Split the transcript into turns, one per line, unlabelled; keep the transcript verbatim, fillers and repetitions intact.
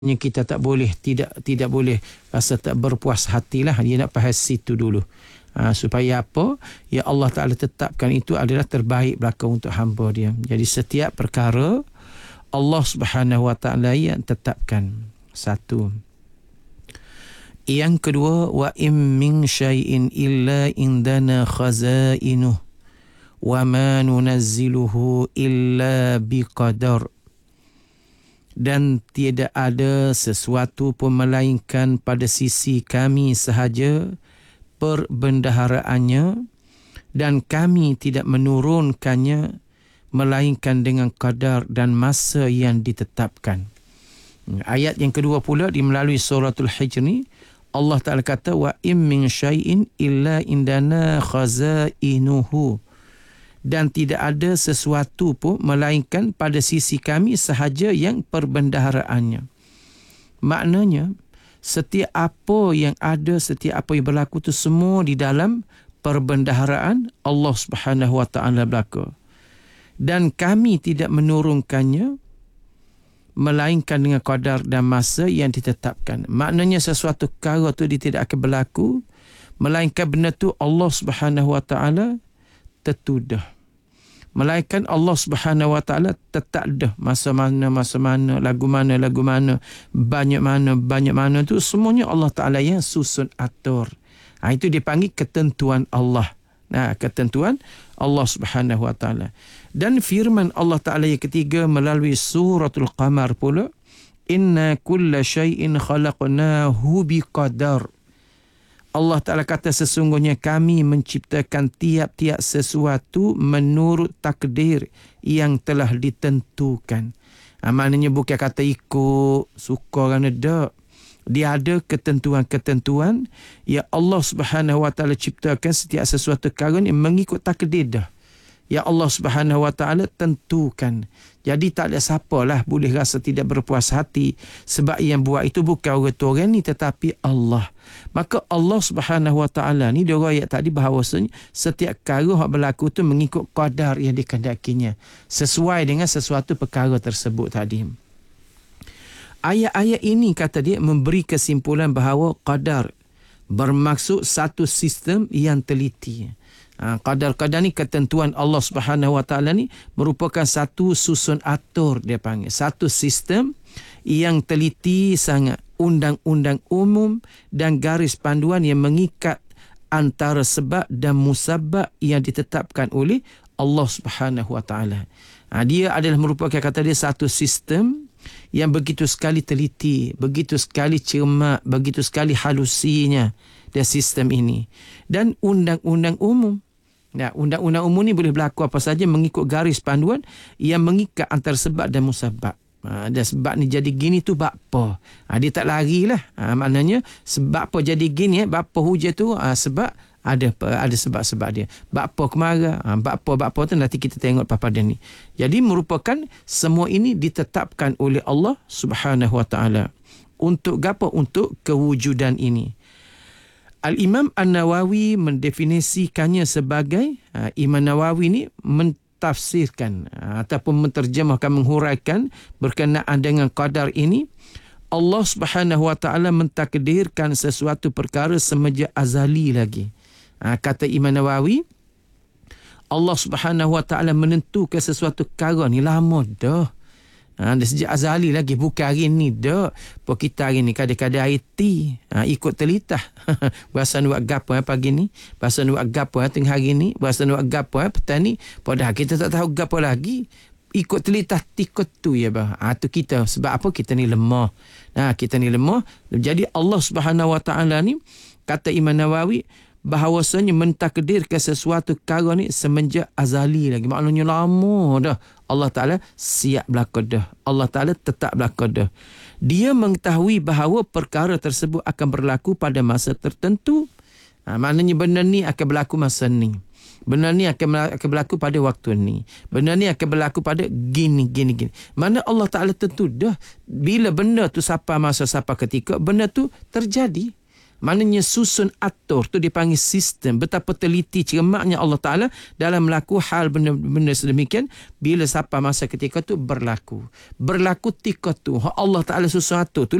kita tak boleh tidak tidak boleh rasa tak berpuas hatilah, dia nak bahas situ dulu. Ha, supaya apa? Ya Allah Ta'ala tetapkan itu adalah terbaik belaka untuk hamba dia. Jadi setiap perkara Allah Subhanahu Wa Ta'ala yang tetapkan. Satu. Yang kedua, wa im min syai'in illa indana khazainuh wa ma nunazziluhu illa biqadar. Dan tiada ada sesuatu pun melainkan pada sisi kami sahaja perbendaharaannya, dan kami tidak menurunkannya melainkan dengan qadar dan masa yang ditetapkan. Ayat yang kedua pula di melalui suratul Hijr ni, Allah Ta'ala kata wa im min syai'in illa indana khazainuhu, dan tidak ada sesuatu pun melainkan pada sisi kami sahaja yang perbendaharaannya. Maknanya setiap apa yang ada, setiap apa yang berlaku itu semua di dalam perbendaharaan Allah Subhanahu Wa Ta'ala belaka. Dan kami tidak menurunkannya melainkan dengan qadar dan masa yang ditetapkan. Maknanya sesuatu perkara itu dia tidak akan berlaku melainkan benda tu Allah Subhanahu Wa Ta'ala tertudah. Melainkan Allah Subhanahu Wa Ta'ala tetap dah masa mana, masa mana, lagu mana, lagu mana, banyak mana, banyak mana tu semuanya Allah Ta'ala yang susun atur. Ha, itu dipanggil ketentuan Allah. Nah, ketentuan Allah Subhanahu Wa Ta'ala. Dan firman Allah Ta'ala yang ketiga melalui suratul Qamar pula, inna kulla syai'in khalaqnahu biqadar. Allah Ta'ala kata sesungguhnya kami menciptakan tiap-tiap sesuatu menurut takdir yang telah ditentukan. Ha, maknanya bukan kata ikut, suka kerana tak. Dia ada ketentuan-ketentuan yang Allah Subhanahu Wa Ta'ala ciptakan setiap sesuatu perkara ni mengikut takdir dah. Ya Allah Subhanahu Wa Ta'ala tentukan. Jadi tak ada siapalah boleh rasa tidak berpuas hati sebab yang buat itu bukan orang tu orang ni tetapi Allah. Maka Allah Subhanahu Wa Ta'ala ni dia ayat tadi bahawasanya setiap perkara yang berlaku tu mengikut qadar yang dikehendakinya sesuai dengan sesuatu perkara tersebut tadi. Ayat-ayat ini kata dia memberi kesimpulan bahawa qadar bermaksud satu sistem yang teliti. Ha, qadar-qadar ni ketentuan Allah Subhanahu Wa Ta'ala ni merupakan satu susun atur, dia panggil satu sistem yang teliti sangat, undang-undang umum dan garis panduan yang mengikat antara sebab dan musabab yang ditetapkan oleh Allah Subhanahu Wa Ta'ala. Ha, dia adalah merupakan kata dia satu sistem yang begitu sekali teliti, begitu sekali cermat, begitu sekali halusinya dia sistem ini. Dan undang-undang umum. Ya, undang-undang umum ni boleh berlaku apa saja mengikut garis panduan yang mengikat antara sebab dan musabab. Ha, dan sebab ni jadi gini tu bab apa? Ha, dia tak larilah. Ha, maknanya sebab apa jadi gini, eh, bab apa hujan tu? Ha, sebab ada ada sebab-sebab dia. Bab apa kemarah? Ha, bab apa bab apa tu nanti kita tengok pada ni. Jadi merupakan semua ini ditetapkan oleh Allah Subhanahu Wa Ta'ala. Untuk apa? Untuk kewujudan ini. Al-Imam An-Nawawi mendefinisikannya sebagai, ha, Imam Nawawi ni mentafsirkan ha, ataupun menterjemahkan, menghuraikan berkenaan dengan qadar ini. Allah Subhanahu Wa Ta'ala mentakdirkan sesuatu perkara semenjak azali lagi. Ha, kata Imam Nawawi, Allah Subhanahu Wa Ta'ala menentukan sesuatu perkara ni lama dah. Ha, dah sejak azali lagi, bukan hari ni dah. Pok kita hari ni kadang-kadang I T ha, ikut telitah. Berasa buat gapo eh, pagi ni, berasa buat gapo eh, tengah hari ni, berasa buat gapo eh, petang ni. Padahal kita tak tahu gapo lagi. Ikut telitah tikut tu ya bah. Ha, tu kita sebab apa kita ni lemah. Nah, kita ni lemah. Jadi Allah Subhanahu Wa Ta'ala ni kata Imam Nawawi bahawasanya mentakdirkan sesuatu perkara ni semenjak azali lagi. Maknanya lama dah Allah Ta'ala siap belaka dah. Allah Ta'ala tetap belaka dah. Dia mengetahui bahawa perkara tersebut akan berlaku pada masa tertentu. Ha, maknanya benda ni akan berlaku masa ni. Benda ni akan, akan berlaku pada waktu ni. Benda ni akan berlaku pada gini, gini, gini. Mana Allah Ta'ala tentu dah bila benda tu sampai masa sampai ketika, benda tu terjadi. Maknanya susun atur tu dipanggil sistem. Betapa teliti cermaknya Allah Ta'ala dalam melaku hal benda-benda sedemikian bila sampai masa ketika tu berlaku. Berlaku tika tu. Allah Ta'ala susun atur tu